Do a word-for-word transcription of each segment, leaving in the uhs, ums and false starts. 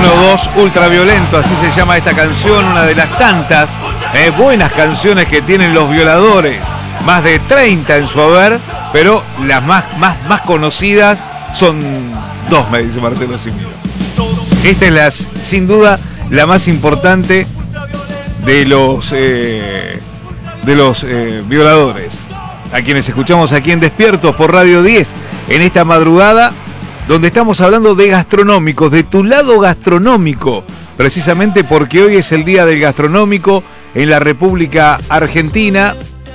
uno dos Ultraviolento, así se llama esta canción, una de las tantas eh, buenas canciones que tienen Los Violadores. Más de treinta en su haber, pero las más, más, más conocidas son dos, me dice Marcelo Simino. Esta es la, sin duda la más importante de los, eh, de los eh, Violadores, a quienes escuchamos aquí en Despiertos por Radio diez, en esta madrugada, donde estamos hablando de gastronómicos, de tu lado gastronómico, precisamente porque hoy es el Día del Gastronómico en la República Argentina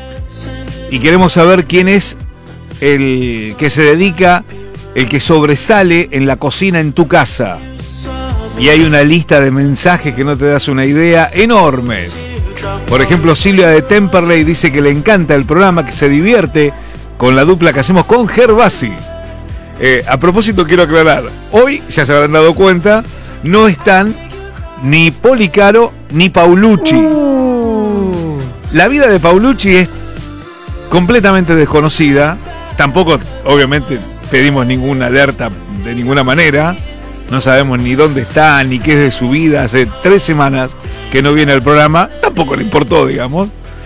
y queremos saber quién es el que se dedica, el que sobresale en la cocina en tu casa. Y hay una lista de mensajes que no te das una idea, enormes. Por ejemplo, Silvia de Temperley dice que le encanta el programa, que se divierte con la dupla que hacemos con Gervasi. Eh, a propósito, quiero aclarar, hoy, ya se habrán dado cuenta, no están ni Policaro ni Paulucci. Uh. La vida de Paulucci es completamente desconocida. Tampoco, obviamente, pedimos ninguna alerta de ninguna manera. No sabemos ni dónde está, ni qué es de su vida. Hace tres semanas que no viene al programa. Tampoco le importó, digamos.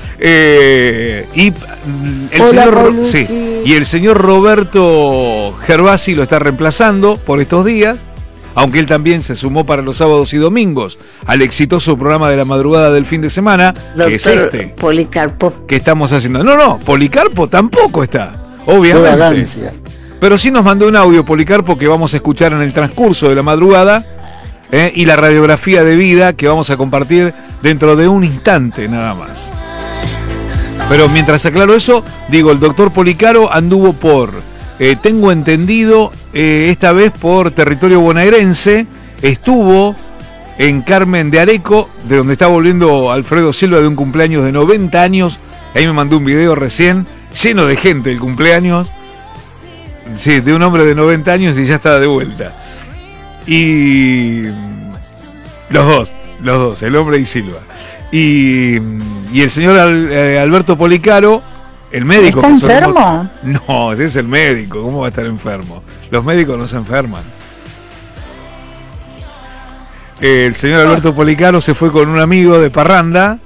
Eh, y el Hola, señor sí, y el señor Roberto Gervasi lo está reemplazando por estos días, aunque él también se sumó para los sábados y domingos al exitoso programa de la madrugada del fin de semana, Doctor que es este Policarpo que estamos haciendo. No, no, Policarpo tampoco está, obviamente. Pero sí nos mandó un audio Policarpo que vamos a escuchar en el transcurso de la madrugada, eh, y la radiografía de vida que vamos a compartir dentro de un instante nada más. Pero mientras aclaro eso, digo, el doctor Policaro anduvo por, eh, tengo entendido, eh, esta vez por territorio bonaerense, estuvo en Carmen de Areco, de donde está volviendo Alfredo Silva de un cumpleaños de noventa años, ahí me mandó un video recién, lleno de gente el cumpleaños, sí, de un hombre de noventa años y ya estaba de vuelta. Y los dos, los dos, el hombre y Silva. Y, y el señor Al, eh, Alberto Policaro, el médico. ¿Está enfermo? No, ese es el médico, ¿cómo va a estar enfermo? Los médicos no se enferman. El señor Alberto Policaro se fue con un amigo de parranda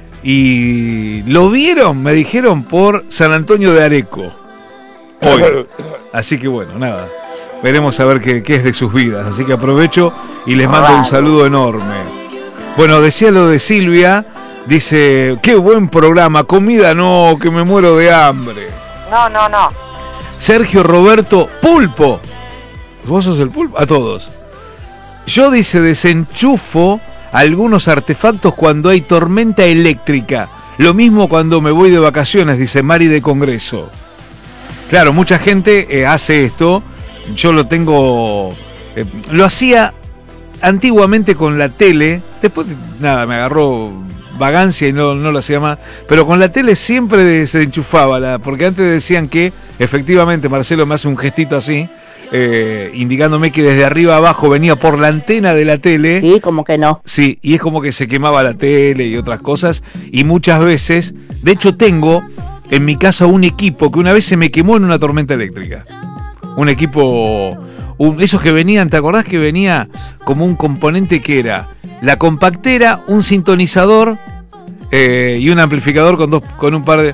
y lo vieron, me dijeron, por San Antonio de Areco hoy. Así que bueno, nada, veremos a ver qué, qué es de sus vidas. Así que aprovecho y les mando un saludo enorme. Bueno, decía lo de Silvia, dice, qué buen programa, comida no, que me muero de hambre. No, no, no. Sergio Roberto, pulpo. ¿Vos sos el pulpo? A todos. Yo, dice, desenchufo algunos artefactos cuando hay tormenta eléctrica. Lo mismo cuando me voy de vacaciones, dice Mari de Congreso. Claro, mucha gente eh, hace esto. Yo lo tengo... Eh, lo hacía antiguamente con la tele. Después, nada, me agarró vagancia y no, no lo hacía más. Pero con la tele siempre desenchufaba. La, porque antes decían que, efectivamente, Marcelo me hace un gestito así, eh, indicándome que desde arriba abajo venía por la antena de la tele. Sí, como que no. Sí, y es como que se quemaba la tele y otras cosas. Y muchas veces, de hecho tengo en mi casa un equipo que una vez se me quemó en una tormenta eléctrica. Un equipo, un, esos que venían, ¿te acordás que venía como un componente que era la compactera, un sintonizador eh, y un amplificador con dos, con un par de...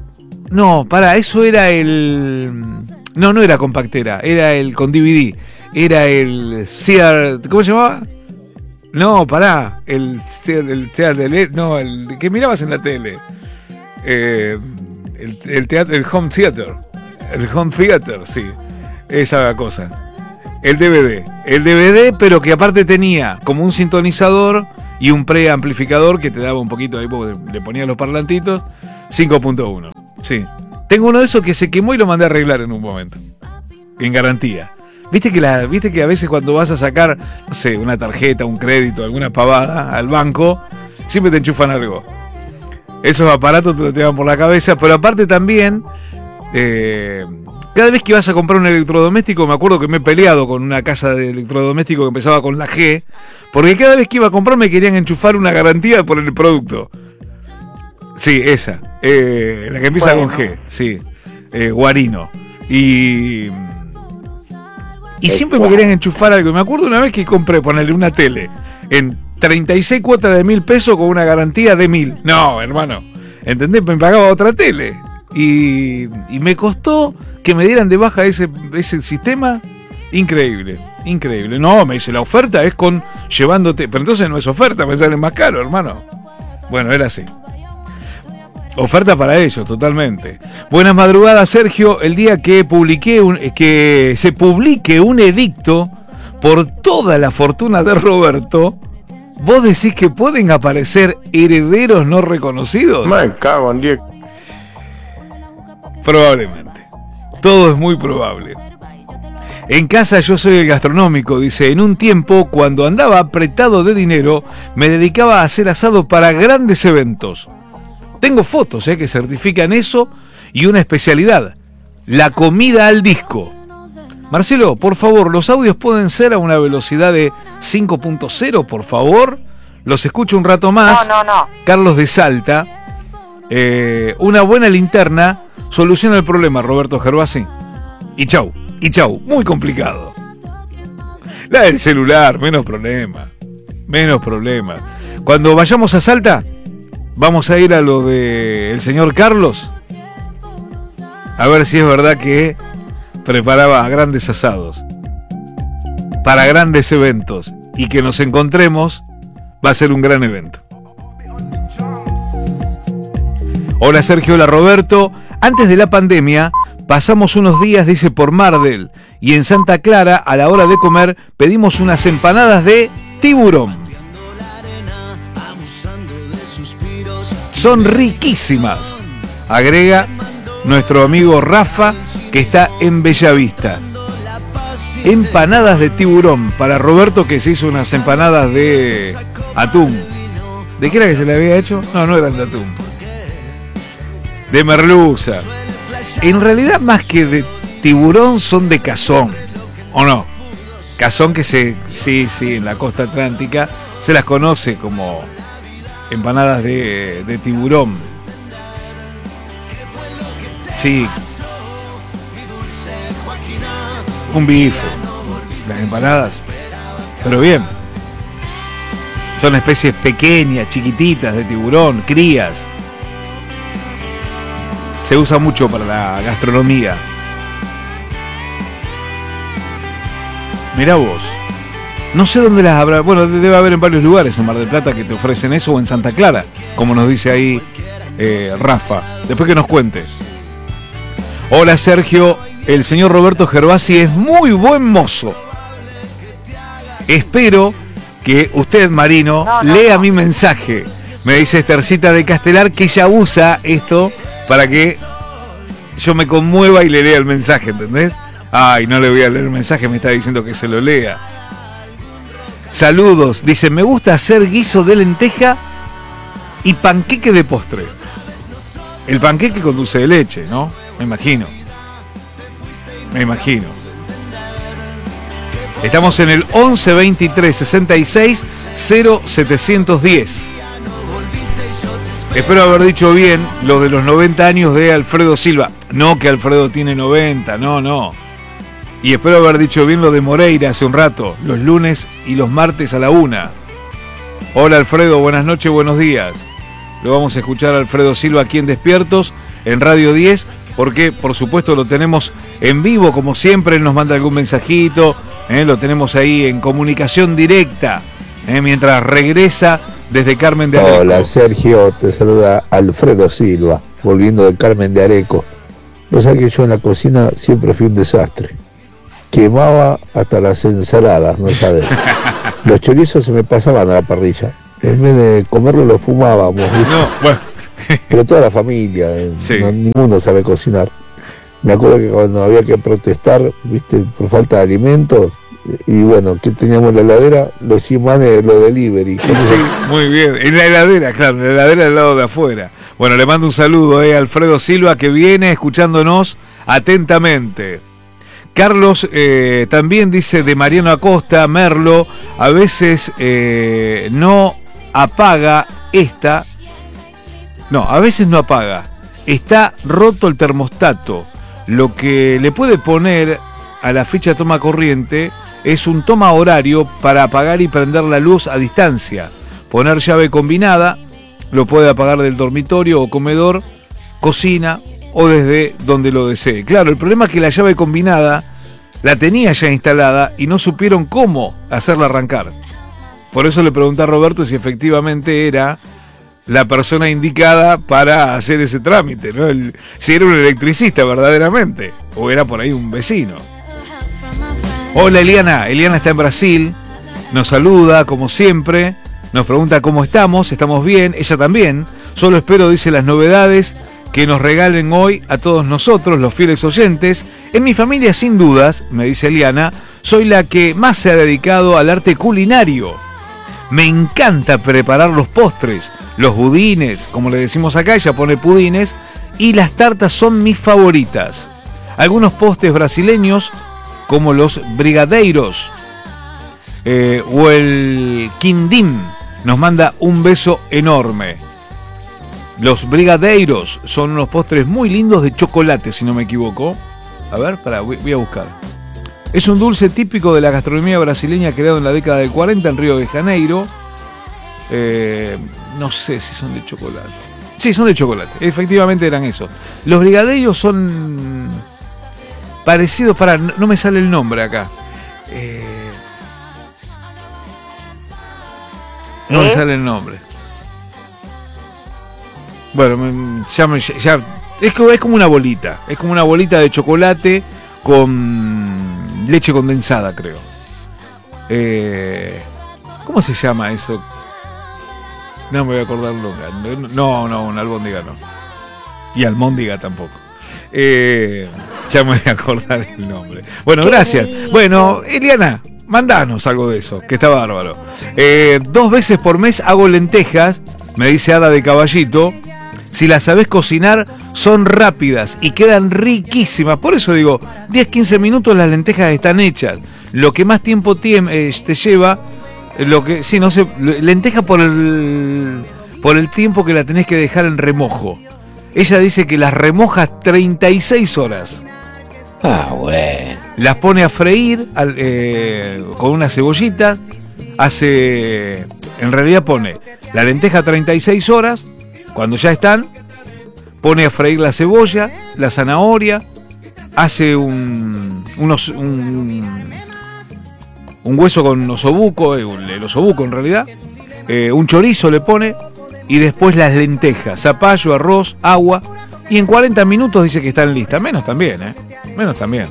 No, pará, eso era el... No, no era compactera, era el con D V D. Era el C R... ¿Cómo se llamaba? No, pará, el el teatro, no, el que mirabas en la tele. Eh, el, el teatro, el home theater. El home theater, sí. Esa cosa. El D V D. El D V D, pero que aparte tenía como un sintonizador y un preamplificador que te daba un poquito ahí, porque le ponía los parlantitos. cinco punto uno. Sí. Tengo uno de esos que se quemó y lo mandé a arreglar en un momento. En garantía. Viste que, la, viste que a veces cuando vas a sacar, no sé, una tarjeta, un crédito, alguna pavada al banco, siempre te enchufan algo. Esos aparatos te lo llevan por la cabeza, pero aparte también, eh, cada vez que vas a comprar un electrodoméstico, me acuerdo que me he peleado con una casa de electrodoméstico que empezaba con la G, porque cada vez que iba a comprar me querían enchufar una garantía por el producto. Sí, esa, eh, la que empieza bueno. con G, sí, eh, Guarino. Y... Y siempre me querían enchufar algo. Me acuerdo una vez que compré, ponerle una tele en treinta y seis cuotas de mil pesos con una garantía de mil. No, hermano. ¿Entendés? Me pagaba otra tele. Y, y me costó que me dieran de baja ese, ese sistema. Increíble, increíble. No, me dice, la oferta es con llevándote. Pero entonces no es oferta, me sale más caro, hermano. Bueno, era así. Oferta para ellos, totalmente. Buenas madrugadas, Sergio. El día que publiqué un, que se publique un edicto por toda la fortuna de Roberto, ¿vos decís que pueden aparecer herederos no reconocidos? Me cago en diez. Probablemente. Todo es muy probable. En casa yo soy el gastronómico, dice. En un tiempo, cuando andaba apretado de dinero, me dedicaba a hacer asado para grandes eventos. Tengo fotos eh, que certifican eso y una especialidad, la comida al disco. Marcelo, por favor, los audios pueden ser a una velocidad de cinco punto cero, por favor. Los escucho un rato más. No, no, no. Carlos de Salta. Eh, una buena linterna soluciona el problema, Roberto Gervasi. Y chau, y chau. Muy complicado. La del celular, menos problema. Menos problema. Cuando vayamos a Salta, vamos a ir a lo de el señor Carlos. A ver si es verdad que preparaba grandes asados para grandes eventos y que nos encontremos va a ser un gran evento. Hola Sergio, hola Roberto. Antes de la pandemia pasamos unos días, dice, por Mar del, y en Santa Clara a la hora de comer pedimos unas empanadas de tiburón. Son riquísimas, agrega nuestro amigo Rafa, que está en Bellavista. Empanadas de tiburón para Roberto, que se hizo unas empanadas de atún. ¿De qué era que se le había hecho? No, no eran de atún. De merluza. En realidad, más que de tiburón, son de cazón. ¿O no? Cazón que se... Sí, sí, en la costa atlántica se las conoce como empanadas de, de tiburón. Sí. Un bife. Las empanadas. Pero bien. Son especies pequeñas, chiquititas de tiburón, crías. Se usa mucho para la gastronomía. Mirá vos. No sé dónde las habrá. Bueno, debe haber en varios lugares en Mar del Plata que te ofrecen eso, o en Santa Clara, como nos dice ahí eh, Rafa. Después que nos cuente. Hola Sergio, el señor Roberto Gervasi es muy buen mozo. Espero que usted, Marino, no, no, lea no. mi mensaje. Me dice Estercita de Castelar que ella usa esto para que yo me conmueva y le lea el mensaje, ¿entendés? Ay, no le voy a leer el mensaje, me está diciendo que se lo lea. Saludos, dice, me gusta hacer guiso de lenteja y panqueque de postre. El panqueque con dulce de leche, ¿no? Me imagino. Me imagino. Estamos en el once veintitrés sesenta y seis cero setecientos diez. Espero haber dicho bien lo de los noventa años de Alfredo Silva. No que Alfredo tiene noventa, no, no. Y espero haber dicho bien lo de Moreira hace un rato, los lunes y los martes a la una. Hola Alfredo, buenas noches, buenos días. Lo vamos a escuchar a Alfredo Silva aquí en Despiertos, en Radio diez, porque por supuesto lo tenemos en vivo, como siempre. Él nos manda algún mensajito, ¿eh? Lo tenemos ahí en comunicación directa, ¿eh? Mientras regresa desde Carmen de Areco. Hola Sergio, te saluda Alfredo Silva, volviendo de Carmen de Areco. Vos sabés que yo en la cocina siempre fui un desastre. Quemaba hasta las ensaladas, no sabés. Los chorizos se me pasaban a la parrilla. En vez de comerlo lo fumábamos. No, bueno. Pero toda la familia, sí. no, ninguno sabe cocinar. Me acuerdo que cuando había que protestar, viste, por falta de alimentos, y bueno, ¿qué teníamos en la heladera? Los imanes de los delivery. Sí, muy bien. En la heladera, claro, en la heladera del lado de afuera. Bueno, le mando un saludo eh, a Alfredo Silva, que viene escuchándonos atentamente. Carlos eh, también dice de Mariano Acosta, Merlo, a veces eh, no apaga esta, no, a veces no apaga, está roto el termostato, lo que le puede poner a la ficha toma corriente es un toma horario para apagar y prender la luz a distancia. Poner llave combinada, lo puede apagar del dormitorio o comedor, cocina o desde donde lo desee. Claro, el problema es que la llave combinada la tenía ya instalada y no supieron cómo hacerla arrancar. Por eso le pregunté a Roberto si efectivamente era la persona indicada para hacer ese trámite, ¿no? El, si era un electricista verdaderamente, o era por ahí un vecino. Hola Eliana, Eliana está en Brasil, nos saluda como siempre, nos pregunta cómo estamos, estamos bien, ella también, solo espero, dice, las novedades que nos regalen hoy a todos nosotros, los fieles oyentes. En mi familia, sin dudas, me dice Eliana, soy la que más se ha dedicado al arte culinario. Me encanta preparar los postres, los budines, como le decimos acá, ella pone pudines, y las tartas son mis favoritas. Algunos postres brasileños, como los brigadeiros eh, o el quindim, nos manda un beso enorme. Los brigadeiros son unos postres muy lindos de chocolate, si no me equivoco. A ver, pará, voy, voy a buscar. Es un dulce típico de la gastronomía brasileña creado en la década del cuarenta en Río de Janeiro. Eh, no sé si son de chocolate. Sí, son de chocolate. Efectivamente eran esos. Los brigadeiros son parecidos para... No me sale el nombre acá. Eh, no me sale el nombre. Bueno, ya, me, ya es, como, es como una bolita. Es como una bolita de chocolate con leche condensada, creo. Eh, ¿Cómo se llama eso? No me voy a acordar nunca. No, no, una albóndiga no. Y almóndiga tampoco. Eh, ya me voy a acordar el nombre. Bueno, gracias. Bueno, Eliana, mandanos algo de eso, que está bárbaro. Eh, dos veces por mes hago lentejas, me dice Ada de Caballito. Si las sabés cocinar, son rápidas y quedan riquísimas. Por eso digo, diez a quince minutos las lentejas están hechas. Lo que más tiempo te, eh, te lleva, lo que sí, no sé, lenteja por el, por el tiempo que la tenés que dejar en remojo. Ella dice que las remojas treinta y seis horas. Ah, bueno. Las pone a freír al, eh, con unas cebollitas. Hace, en realidad pone la lenteja treinta y seis horas. Cuando ya están, pone a freír la cebolla, la zanahoria, hace un, unos, un, un hueso con osobuco, el osobuco en realidad, eh, un chorizo le pone, y después las lentejas, zapallo, arroz, agua, y en cuarenta minutos dice que están listas. Menos también, ¿eh? Menos también.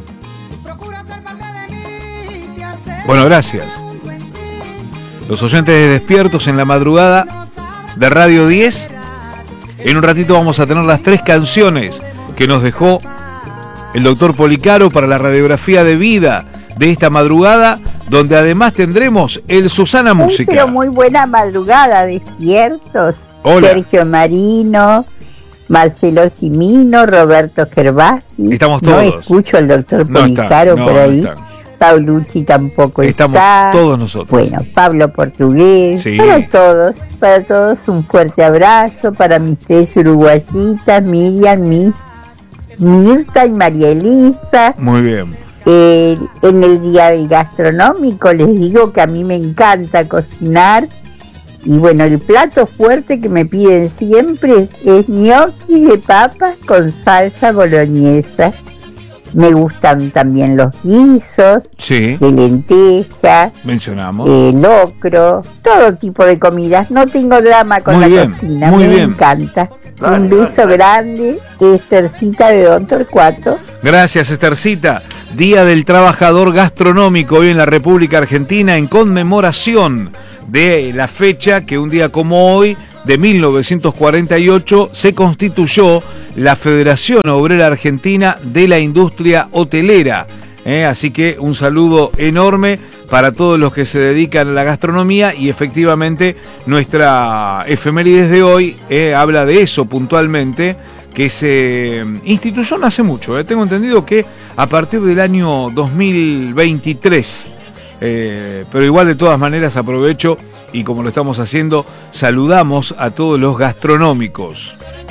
Bueno, gracias. Los oyentes de Despiertos en la Madrugada de Radio diez. En un ratito vamos a tener las tres canciones que nos dejó el doctor Policaro para la radiografía de vida de esta madrugada, donde además tendremos el Susana Música. Pero muy buena madrugada, Despiertos. Hola. Sergio Marino, Marcelo Cimino, Roberto Gervasi. Estamos todos. No escucho al doctor No Policaro está, no, por ahí. no Paulucci tampoco Estamos está. todos nosotros. Bueno, Pablo Portugués. Sí. Para todos, para todos un fuerte abrazo. Para mis tres uruguayitas, Miriam, Miss, Mirta y María Elisa. Muy bien. Eh, en el día del gastronómico les digo que a mí me encanta cocinar. Y bueno, el plato fuerte que me piden siempre es gnocchi de papas con salsa boloñesa. Me gustan también los guisos, Sí. de lenteja, Mencionamos. eh, locro, todo tipo de comidas. No tengo drama con Muy la bien, cocina, muy me bien. encanta. Un beso grande, Estercita de Don Torcuato. Gracias, Estercita. Día del Trabajador Gastronómico hoy en la República Argentina, en conmemoración de la fecha que un día como hoy, de mil novecientos cuarenta y ocho, se constituyó la Federación Obrera Argentina de la Industria Hotelera. ¿eh? Así que un saludo enorme para todos los que se dedican a la gastronomía, y efectivamente nuestra efemérides de hoy eh, habla de eso puntualmente, que se instituyó no hace mucho. ¿eh? Tengo entendido que a partir del año dos mil veintitrés, eh, pero igual de todas maneras aprovecho y como lo estamos haciendo, saludamos a todos los gastronómicos.